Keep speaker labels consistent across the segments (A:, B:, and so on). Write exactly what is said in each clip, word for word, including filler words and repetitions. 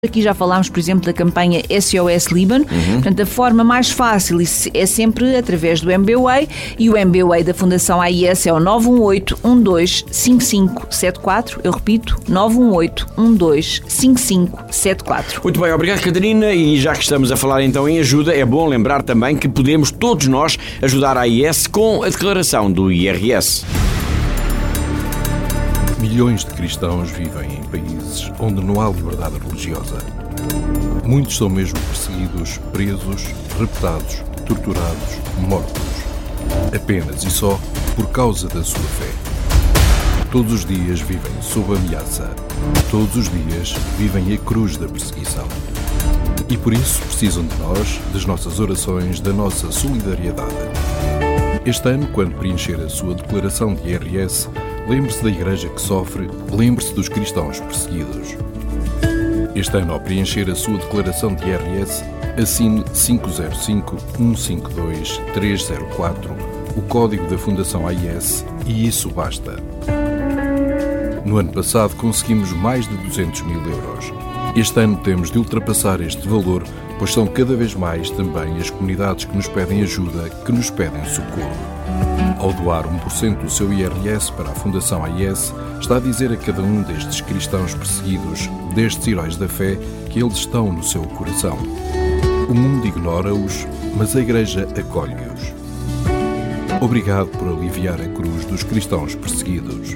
A: Aqui já falámos, por exemplo, da campanha S O S Líbano. Uhum. Portanto, a forma mais fácil é sempre através do M B W A e o M B W A da Fundação A I S é o nove um oito, um dois cinco cinco sete quatro. Eu repito, nove um oito, um dois cinco cinco sete quatro.
B: Muito bem, obrigado, Catarina. E já que estamos a falar então em ajuda, é bom lembrar também que podemos todos nós ajudar a A I S com a declaração do I R S.
C: Milhões de cristãos vivem em países onde não há liberdade religiosa. Muitos são mesmo perseguidos, presos, raptados, torturados, mortos. Apenas e só por causa da sua fé. Todos os dias vivem sob ameaça. Todos os dias vivem a cruz da perseguição. E por isso precisam de nós, das nossas orações, da nossa solidariedade. Este ano, quando preencher a sua declaração de I R S, lembre-se da Igreja que sofre, lembre-se dos cristãos perseguidos. Este ano, ao preencher a sua declaração de I R S, assine cinco zero cinco, um cinco dois, três zero quatro, o código da Fundação A I S, e isso basta. No ano passado conseguimos mais de duzentos mil euros. Este ano temos de ultrapassar este valor, pois são cada vez mais também as comunidades que nos pedem ajuda, que nos pedem socorro. Ao doar um por cento do seu I R S para a Fundação A I S, está a dizer a cada um destes cristãos perseguidos, destes heróis da fé, que eles estão no seu coração. O mundo ignora-os, mas a Igreja acolhe-os. Obrigado por aliviar a cruz dos cristãos perseguidos.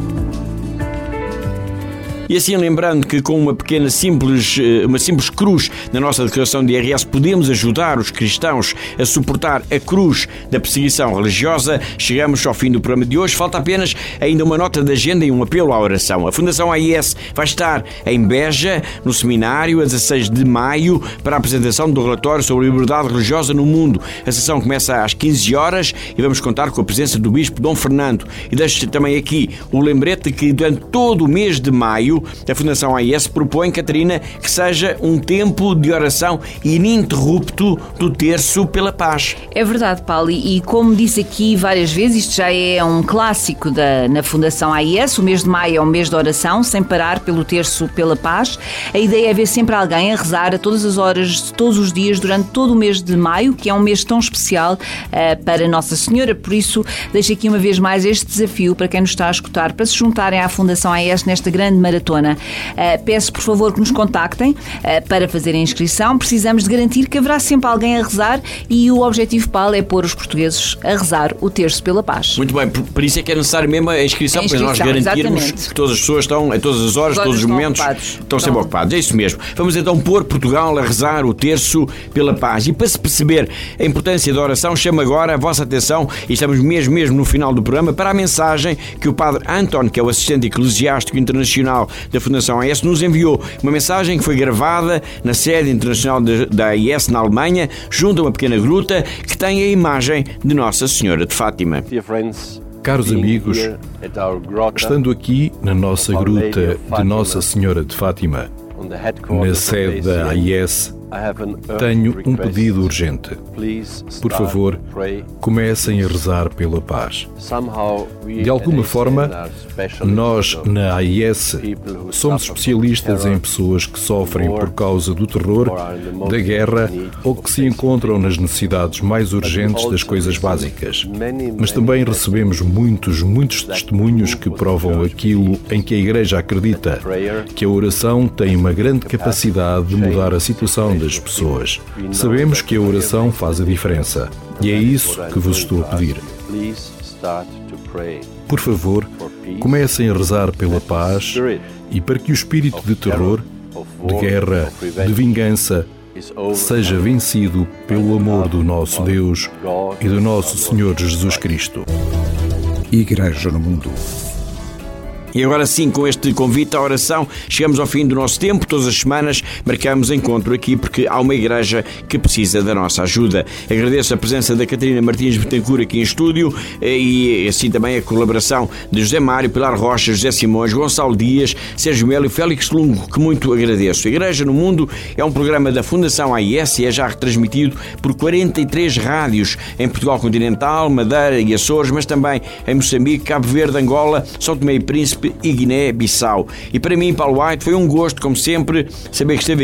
B: E assim, lembrando que com uma pequena simples, uma simples cruz na nossa declaração de I R S podemos ajudar os cristãos a suportar a cruz da perseguição religiosa, chegamos ao fim do programa de hoje. Falta apenas ainda uma nota de agenda e um apelo à oração. A Fundação A I S vai estar em Beja, no seminário, a dezasseis de maio, para a apresentação do relatório sobre a liberdade religiosa no mundo. A sessão começa às quinze horas e vamos contar com a presença do Bispo Dom Fernando. E deixo também aqui o lembrete que durante todo o mês de maio a Fundação A I S propõe, Catarina, que seja um tempo de oração ininterrupto do Terço pela Paz.
A: É verdade, Paulo, e como disse aqui várias vezes, isto já é um clássico da, na Fundação A I S. O mês de maio é um mês de oração, sem parar, pelo Terço pela Paz. A ideia é ver sempre alguém a rezar a todas as horas, todos os dias, durante todo o mês de maio, que é um mês tão especial uh, para Nossa Senhora. Por isso, deixo aqui uma vez mais este desafio para quem nos está a escutar, para se juntarem à Fundação A I S nesta grande maratona. Uh, peço, por favor, que nos contactem uh, para fazer a inscrição. Precisamos de garantir que haverá sempre alguém a rezar e o objetivo, Paulo, é pôr os portugueses a rezar o Terço pela Paz.
B: Muito bem, por, por isso é que é necessário mesmo a inscrição,
A: a inscrição
B: para nós garantirmos
A: exatamente.
B: Que todas as pessoas estão, a todas as horas, todos os momentos,
A: ocupados.
B: estão sempre ocupados. É isso mesmo. Vamos então pôr Portugal a rezar o Terço pela Paz. E para se perceber a importância da oração, chamo agora a vossa atenção, e estamos mesmo, mesmo no final do programa, para a mensagem que o Padre Anton, que é o assistente eclesiástico internacional da Fundação A I S, nos enviou. Uma mensagem que foi gravada na sede internacional da A I S na Alemanha, junto a uma pequena gruta que tem a imagem de Nossa Senhora de Fátima.
C: Caros amigos, estando aqui na nossa gruta de Nossa Senhora de Fátima, na sede da A I S, tenho um pedido urgente. Por favor, comecem a rezar pela paz. De alguma forma, nós, na A I S, somos especialistas em pessoas que sofrem por causa do terror, da guerra ou que se encontram nas necessidades mais urgentes das coisas básicas. Mas também recebemos muitos, muitos testemunhos que provam aquilo em que a Igreja acredita, que a oração tem uma grande capacidade de mudar a situação das pessoas. Sabemos que a oração faz a diferença e é isso que vos estou a pedir. Por favor, comecem a rezar pela paz e para que o espírito de terror, de guerra, de vingança, seja vencido pelo amor do nosso Deus e do nosso Senhor Jesus Cristo.
D: Igreja no Mundo.
B: E agora sim, com este convite à oração, chegamos ao fim do nosso tempo. Todas as semanas marcamos encontro aqui porque há uma igreja que precisa da nossa ajuda. Agradeço a presença da Catarina Martins Betancourt aqui em estúdio e assim também a colaboração de José Mário, Pilar Rocha, José Simões, Gonçalo Dias, Sérgio Melo e Félix Lungo, que muito agradeço. A Igreja no Mundo é um programa da Fundação A I S e é já retransmitido por quarenta e três rádios em Portugal continental, Madeira e Açores, mas também em Moçambique, Cabo Verde, Angola, São Tomé e Príncipe, Príncipe e Guiné-Bissau. E para mim, Paulo White, foi um gosto, como sempre, saber que esteve